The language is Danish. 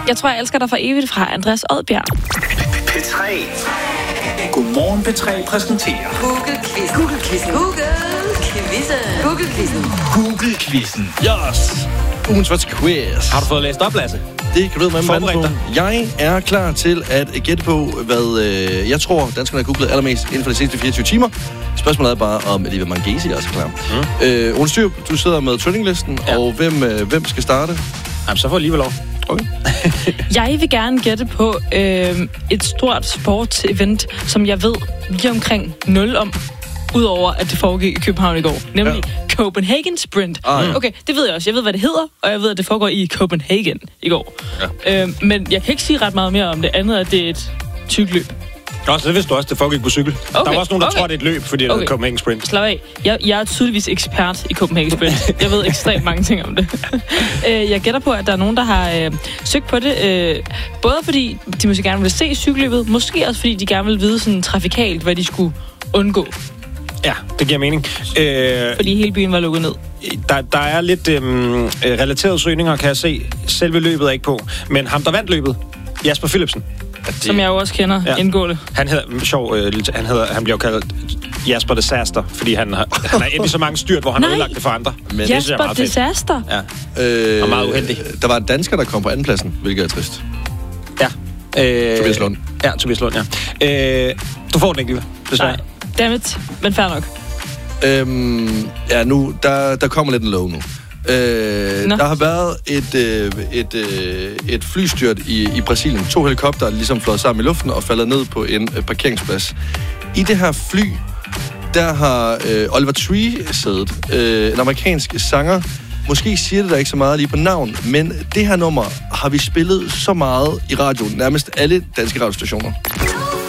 Jeg tror, jeg elsker dig for evigt fra Andreas Odbjerg. P3. Godmorgen P3 præsenterer Google-quizzen. Yes! Ugens første quiz. Har du fået læst op, Lasse? Det kan du med mig Forbered dig. Jeg er klar til at gætte på, hvad jeg tror, danskerne har googlet allermest inden for de seneste 24 timer. Spørgsmålet er bare, om Liva Mangesi er også klar. Ole Styrup, du sidder med trendinglisten, og hvem skal starte? Jamen, så får lige lov. Okay. Jeg vil gerne gætte på et stort sportsevent, som jeg ved lige omkring 0 om, udover at det foregik i København i går. Nemlig Copenhagen Sprint. Okay, det ved jeg også. Jeg ved, hvad det hedder, og jeg ved, at det foregår i Copenhagen i går. Ja. Men jeg kan ikke sige ret meget mere om det andet, at det er et cykelløb. Nå, så det vidste du også, det foregik på cykel. Okay. Der var også nogen, der tror, det er et løb, fordi det er Copenhagen Sprint. Slap af. Jeg er tydeligvis ekspert i Copenhagen Sprint. Jeg ved ekstremt mange ting om det. Jeg gætter på, at der er nogen, der har søgt på det. Både fordi de måske gerne vil se cykelløbet, måske også fordi de gerne vil vide sådan trafikalt, hvad de skulle undgå. Ja, det giver mening. Fordi hele byen var lukket ned. Der er lidt relaterede søgninger, kan jeg se. Selve løbet er ikke på. Men ham, der vandt løbet, Jasper Philipsen. Som jeg jo også kender indgående. Han hedder, han bliver kaldt Jasper Disaster, fordi han er endt i så mange styrt, hvor han har ødelagt det for andre. Men Jasper Disaster? Ja. Og meget uheldig. Der var en dansker, der kom på andenpladsen, hvilket er trist. Ja. Tobias Lund. Ja, Tobias Lund, ja. Du får den ikke, desværre. Nej, dammit, men fair nok. Der kommer lidt en lov nu. Der har været et flystyrt i Brasilien. 2 helikoptere ligesom fløjet sammen i luften og faldet ned på en parkeringsplads. I det her fly, der har Oliver Tree siddet, en amerikansk sanger. Måske siger det der ikke så meget lige på navn, men det her nummer har vi spillet så meget i radioen, nærmest alle danske radiostationer.